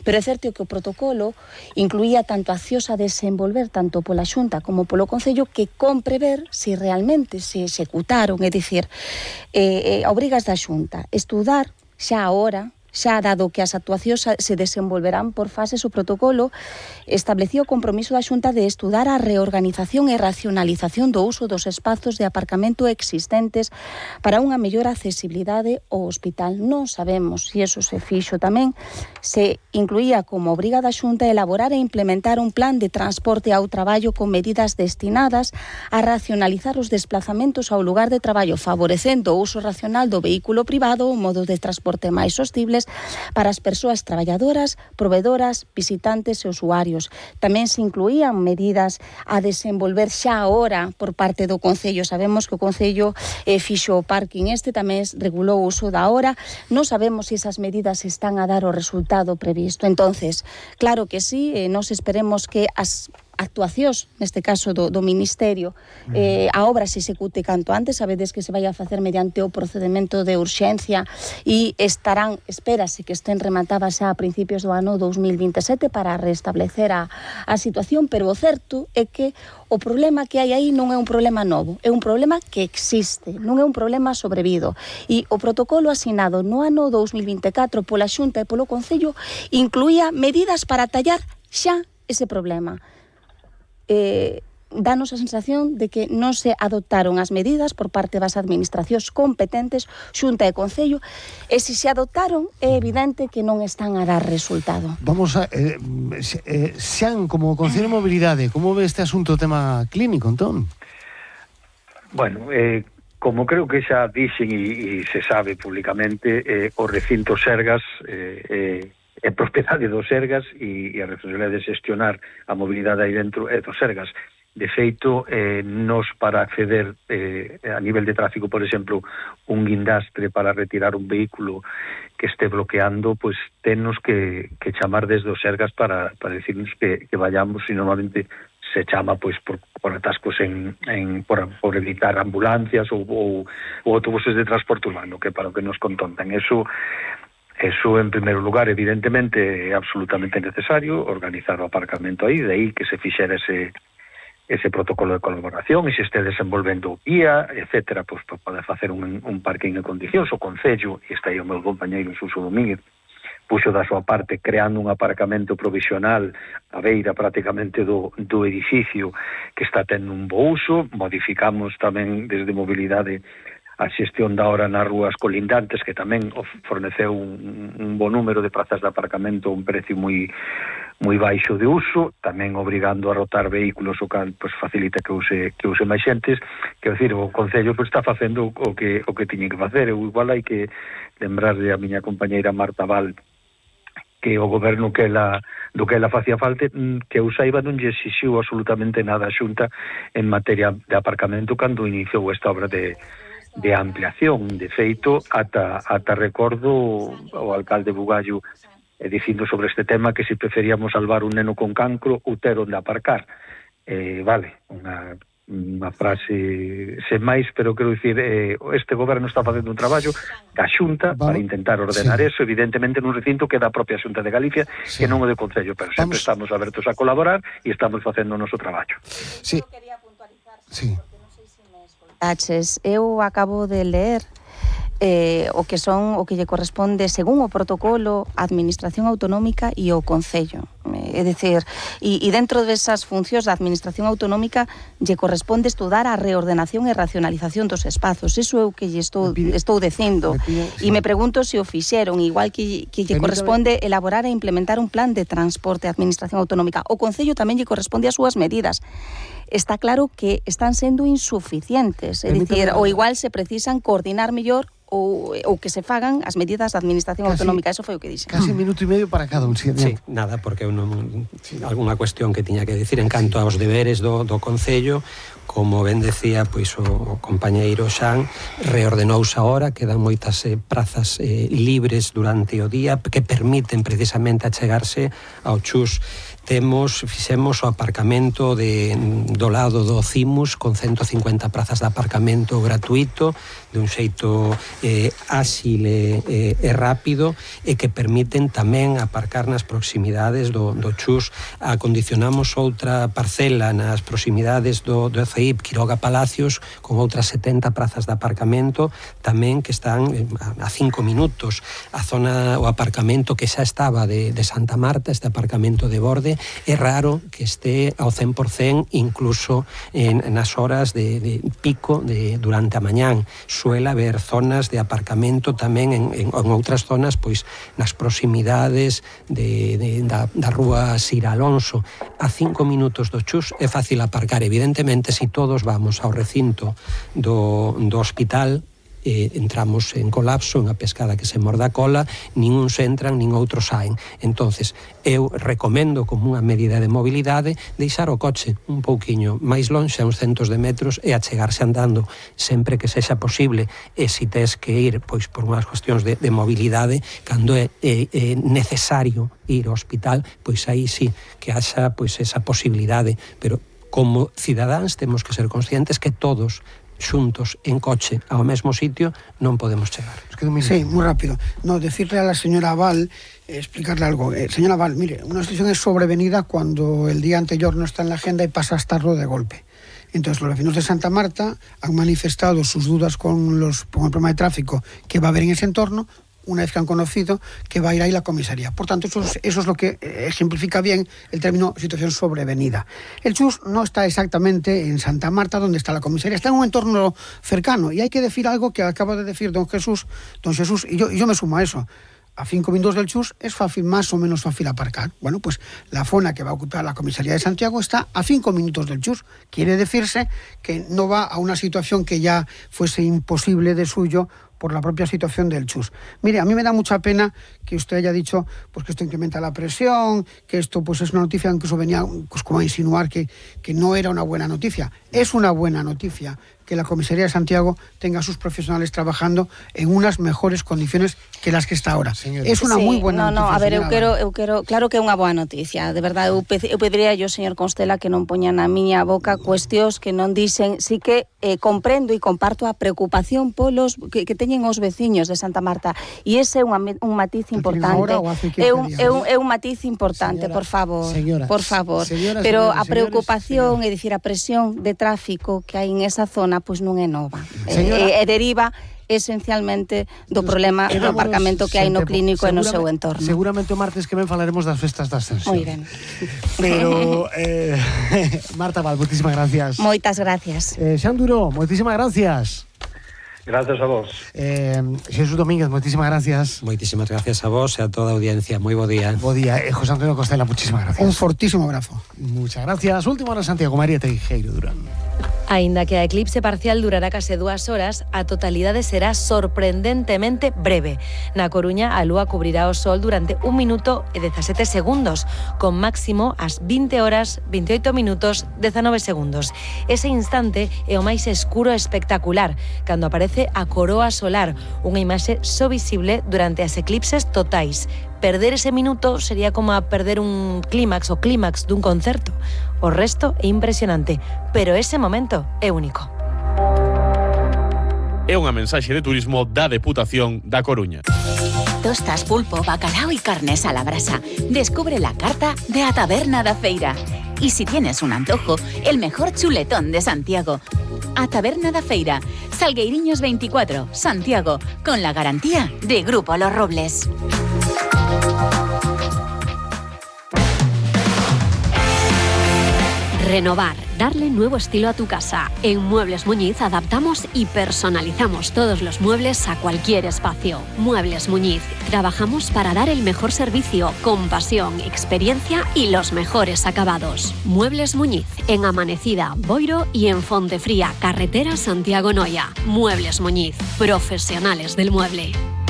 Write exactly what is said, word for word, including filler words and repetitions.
Pero é certo que o protocolo incluía tanto accións a desenvolver tanto pola Xunta como polo Concello que compre ver se realmente se executaron, é dicir, eh, eh, obrigas da Xunta estudar xa agora, xa dado que as actuacións se desenvolverán por fases, o protocolo establecía o compromiso da Xunta de estudar a reorganización e racionalización do uso dos espazos de aparcamento existentes para unha mellor accesibilidade ao hospital. Non sabemos se iso se fixo tamén. Se incluía como obriga da Xunta elaborar e implementar un plan de transporte ao traballo con medidas destinadas a racionalizar os desplazamentos ao lugar de traballo, favorecendo o uso racional do vehículo privado, o modo de transporte máis sostibles para as persoas traballadoras, provedoras, visitantes e usuarios. Tamén se incluían medidas a desenvolver xa agora por parte do Concello. Sabemos que o Concello eh, fixo o parking este, tamén regulou o uso da hora. Non sabemos se esas medidas están a dar o resultado previsto. Entonces, claro que sí, eh, nos esperemos que as actuacións, neste caso do, do Ministerio, eh, a obra se execute canto antes. Sabedes que se vai a facer mediante o procedimento de urxencia e estarán, espérase que estén rematadas xa a principios do ano dos mil vinte e sete para restablecer a, a situación, pero o certo é que o problema que hai aí non é un problema novo, é un problema que existe, non é un problema sobrevido. E o protocolo asinado no ano dos mil vinte e catro pola Xunta e polo Concello incluía medidas para tallar xa ese problema. Eh, danos a sensación de que non se adoptaron as medidas por parte das administracións competentes, Xunta e Concello, e se se adoptaron é evidente que non están a dar resultado. Vamos a... Eh, eh, Xan, como Concello de Mobilidade, como ve este asunto, tema clínico, entón? Bueno, eh, como creo que xa dixen e, e se sabe públicamente, eh, o recinto Sergas eh, eh, é propiedade dos Sergas e, e a responsabilidade de xestionar a mobilidade aí dentro é dos Sergas. De feito, eh, nos para acceder eh, a nivel de tráfico, por exemplo, un guindastre para retirar un vehículo que este bloqueando, pues tennos que, que chamar desde os Sergas para, para decirnos que, que vayamos, e normalmente se chama pois por, por atascos en, en por, por evitar ambulancias ou, ou, ou autobuses de transporte urbano, que para o que nos contontan. Eso Eso, en primeiro lugar, evidentemente, é absolutamente necesario organizar o aparcamento aí, de aí que se fixera ese, ese protocolo de colaboración, e se este desenvolvendo guía, etcétera, pois pues, pode facer un, un parking en condicións. O Concello, e está aí o meu compañeiro Suso Domínguez, puxo da súa parte creando un aparcamento provisional a beira prácticamente do, do edificio que está tendo un bo uso. Modificamos tamén desde mobilidade a xestión da hora nas rúas colindantes, que tamén forneceu un, un bo número de prazas de aparcamento a un precio moi moi baixo de uso, tamén obrigando a rotar vehículos, o cal pues, facilita que use que use máis xentes. Quero dicir, o Concello pues, está facendo o que o que tiñe que facer. Eu igual hai que lembrarle a miña compañeira Marta Val que o goberno que ela, do que ela facía falta, que eu saiba non lle exixiu absolutamente nada a Xunta en materia de aparcamento cando iniciou esta obra de de ampliación. De feito, ata, ata recordo o alcalde Bugallo eh, dicindo sobre este tema que se preferíamos salvar un neno con cancro ou ter onde aparcar. Eh, vale, unha, unha frase sen máis, pero quero dicir, eh, este goberno está facendo un traballo da Xunta para intentar ordenar sí. eso, evidentemente nun recinto que é da propia Xunta de Galicia, sí. que non o de Concello, pero sempre Vamos. estamos abertos a colaborar e estamos facendo o noso traballo. Sí. Eu quería puntualizar, sí. Eu acabo de ler eh, o que son o que lle corresponde según o protocolo a Administración Autonómica e o Concello. É dicir, e, e dentro desas funcións da Administración Autonómica lle corresponde estudar a reordenación e racionalización dos espazos. Iso é o que lle estou, pide, estou dicindo. E sí. me pregunto se o fixeron, igual que, que lle corresponde elaborar e implementar un plan de transporte a Administración Autonómica. O Concello tamén lle corresponde as súas medidas. Está claro que están sendo insuficientes, é dicir, ou igual se precisan coordinar mellor ou, ou que se fagan as medidas da Administración casi, Autonómica. Eso foi o que dixe. Casi un minuto e medio para cada un. Sí, sí nada, porque non, alguna cuestión que tiña que dicir en canto aos deberes do, do Concello. Como ben decía, pois o compañeiro Xan, reordenouse agora, quedan moitas eh, prazas eh, libres durante o día que permiten precisamente achegarse ao chus temos, fixemos o aparcamento de, do lado do Cimus con ciento cincuenta prazas de aparcamento gratuito, de un xeito eh, áxil e, e, e rápido, e que permiten tamén aparcar nas proximidades do, do Chus. Acondicionamos outra parcela nas proximidades do, do E C I P Quiroga Palacios con outras setenta prazas de aparcamento tamén que están a cinco minutos. A zona, o aparcamento que xa estaba de, de Santa Marta, este aparcamento de borde, é raro que esté ao cen por cen incluso en, nas horas de, de pico de, durante a mañán. Suele haber zonas de aparcamento tamén en, en, en outras zonas, pois nas proximidades de, de, da, da rúa Sir Alonso. A cinco minutos do Chus é fácil aparcar. Evidentemente, se todos vamos ao recinto do, do hospital, Eh, entramos en colapso, en a pescada que se morda a cola, nin uns entran, nin outros saen. Entonces, eu recomendo como unha medida de mobilidade deixar o coche un pouquiño máis lonxe, a uns centos de metros, e achegarse andando sempre que sexa posible. E se tes que ir, pois, por unhas cuestións de, de mobilidade, cando é, é, é necesario ir ao hospital, pois aí sí, que haxa pois, esa posibilidade. Pero como cidadáns temos que ser conscientes que todos xuntos en coche ao mesmo sitio non podemos chegar. Sí, moi rápido. No, decirle a la señora Val, eh, explicarle algo. Eh, señora Val, mire, una situación es sobrevenida cuando el día anterior no está en la agenda y pasa a estarlo de golpe. Entonces, los vecinos de Santa Marta han manifestado sus dudas con, los, con el problema de tráfico que va a haber en ese entorno, una vez que han conocido que va a ir ahí la comisaría. Por tanto, eso es, eso es lo que eh, ejemplifica bien el término situación sobrevenida. El Chus no está exactamente en Santa Marta, donde está la comisaría, está en un entorno cercano. Y hay que decir algo que acaba de decir don Jesús, don Jesús, y yo, y yo me sumo a eso. A cinco minutos del Chus es fácil, más o menos fácil aparcar. Bueno, pues la zona que va a ocupar la comisaría de Santiago está a cinco minutos del Chus. Quiere decirse que no va a una situación que ya fuese imposible de suyo por la propia situación del Chus. Mire, a mí me da mucha pena que usted haya dicho pues, que esto incrementa la presión, que esto pues, es una noticia que incluso venía pues, como a insinuar que, que no era una buena noticia. Es una buena noticia que la comisaría de Santiago tenga a sus profesionales trabajando en unas mejores condiciones que las que está ahora. Señora. Es una sí, muy buena no, noticia. No, a ver, eu quero, eu quero, claro que é unha boa noticia. De verdade, eu, pe, eu pediría yo, señor Constela, que non poña na miña boca cuestións que non dixen. Sí que eh, comprendo e comparto a preocupación polos que, que teñen os veciños de Santa Marta. E ese é un, un matiz importante. É un, é, un, é un matiz importante, señora, por favor. Señora, por favor. Señora, Pero señora, a preocupación, é dicir, a presión de tráfico que hai en esa zona, pois non é nova. E, e deriva esencialmente do problema do aparcamento que hai no clínico e no seu entorno. Seguramente o martes que ven falaremos das festas da Ascensión. Moi ben. Pero, eh, Marta Val, moitísimas gracias. Moitas gracias. Eh, Xan Duró, moitísimas gracias. Gracias a vos. Eh, Jesús Domínguez, moitísimas gracias. Moitísimas gracias a vos e a toda a audiencia. Moi bo día. Bo día. Eh, José Antonio Constela, muchísimas gracias. Un fortísimo abrazo. Muchas gracias. Última hora, Santiago María Teijeiro Durán. Aínda que a eclipse parcial durará case dúas horas, a totalidade será sorprendentemente breve. Na Coruña, a lúa cubrirá o sol durante un minuto e dezasete segundos, con máximo ás vinte horas, veintioito minutos, dezanove segundos. Ese instante é o máis escuro e espectacular, cando aparece a coroa solar, unha imaxe só visible durante as eclipses totais. Perder ese minuto sería como a perder un clímax o clímax dun concerto. O resto é impresionante, pero ese momento é único. É unha mensaxe de turismo da Deputación da Coruña. Tostas, pulpo, bacalao y carnes a la brasa. Descubre la carta de A Taberna da Feira. Y si tienes un antojo, el mejor chuletón de Santiago. A Taberna da Feira, Salgueiriños veinticuatro, Santiago, con la garantía de Grupo Los Robles. Renovar, darle nuevo estilo a tu casa. En Muebles Muñiz adaptamos y personalizamos todos los muebles a cualquier espacio. Muebles Muñiz, trabajamos para dar el mejor servicio, con pasión, experiencia y los mejores acabados. Muebles Muñiz, en Amanecida, Boiro y en Fontefría, carretera Santiago Noia. Muebles Muñiz, profesionales del mueble.